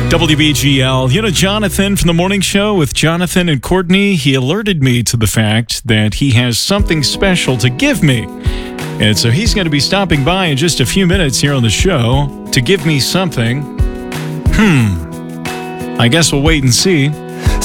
WBGL. You know, Jonathan from the morning show with Jonathan and Courtney, he alerted me to the fact that he has something special to give me. And so he's going to be stopping by in just a few minutes here on the show to give me something. I guess we'll wait and see.